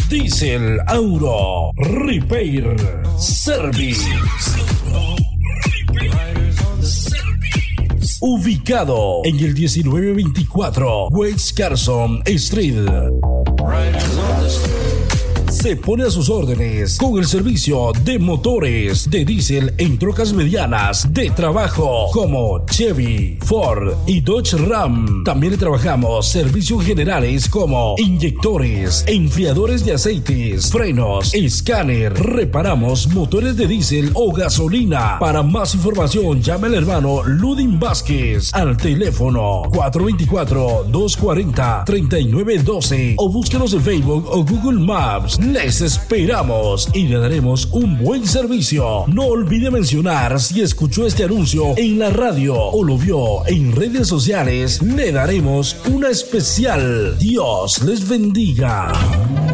Diesel Auto Repair Service. Ubicado en el 1924 West Carson Street. Se pone a sus órdenes con el servicio de motores de diésel en trocas medianas de trabajo como Chevy, Ford y Dodge Ram. También le trabajamos servicios generales como inyectores, enfriadores de aceites, frenos, escáner. Reparamos motores de diésel o gasolina. Para más información llame al hermano Ludin Vázquez al teléfono 424-240-3912 o búsquenos en Facebook o Google Maps. Les esperamos y le daremos un buen servicio. No olvide mencionar si escuchó este anuncio en la radio o lo vio en redes sociales. Le daremos una especial. Dios les bendiga.